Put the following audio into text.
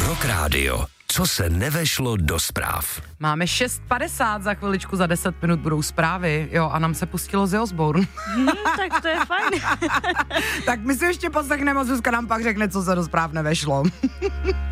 Rock Radio. Co se nevešlo do zpráv. Máme 6:50, za chviličku, za 10 minut budou zprávy. Jo, a nám se pustilo Ozzy Osbourne. Tak to je fajn. Tak my si ještě poslechneme, Zuzka nám pak řekne, co se do zpráv nevešlo.